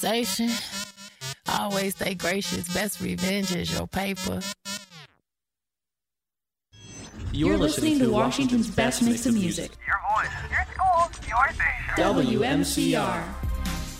Station. Always stay gracious. Best revenge is your paper. You're listening to Washington's best mix of music. Your voice, your school, your station. WMCR.